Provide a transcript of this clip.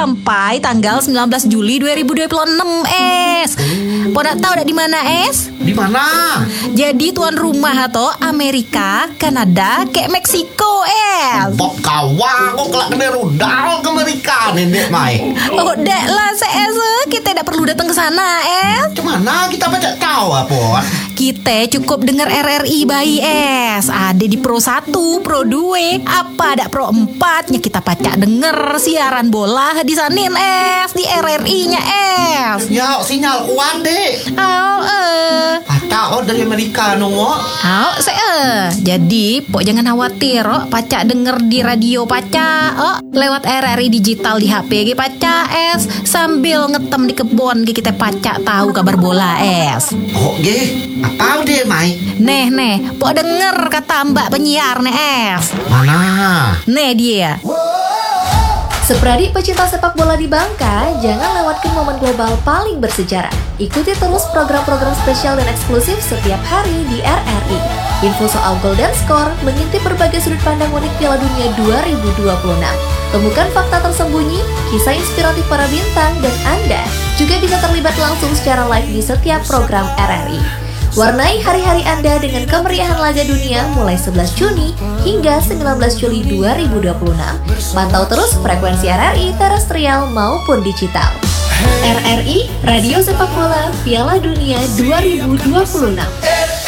sampai tanggal 19 Juli 2026, Es. Nak tahu dak di mana, Es? Di mana? Jadi tuan rumah atau Amerika, Kanada, kayak Meksiko, Es. Pok kawang kok kelak kena rudal ke Amerika nenek Mai. Oh, dek lah, Es. Kita tidak perlu datang ke sana, Es. Cemana kita baca tahu apa? Kita cukup dengar RRI bayi, Es. Ada di Pro 1, Pro 2, apa ada Pro 4-nya kita pacak denger siaran bola di sanin, Es, di RRI-nya, Es. Ya, sinyal kuat dek. Tahu dari Amerika nunggu. Jadi pok jangan khawatir, pacak denger di radio pacak, lewat RRI digital di HP pacak, Es, sambil ngetem di kebun kita pacak tahu kabar bola, Es. Oh, apa deh Mai? Nih, pok denger kata mbak penyiar nih, Es. Mana? Nih dia. Sepradik pecinta sepak bola di Bangka, jangan lewatkan momen global paling bersejarah. Ikuti terus program-program spesial dan eksklusif setiap hari di RRI. Info soal gol dan skor, mengintip berbagai sudut pandang unik Piala Dunia 2026. Temukan fakta tersembunyi, kisah inspiratif para bintang, dan Anda juga bisa terlibat langsung secara live di setiap program RRI. Warnai hari-hari Anda dengan kemeriahan laga dunia mulai 11 Juni hingga 19 Juli 2026. Pantau terus frekuensi RRI terestrial maupun digital. RRI, Radio Sepak Bola Piala Dunia 2026.